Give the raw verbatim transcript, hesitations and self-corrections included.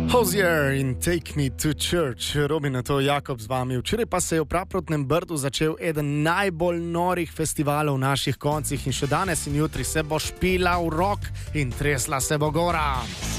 Hozier in Take Me to Church, Robin na to Jakob z vami. Včeraj pa se je v Praprotnem Brdu začel eden najbolj norih festivalov v naših koncih in še danes in jutri se bo špila v rok in tresla se bo gora.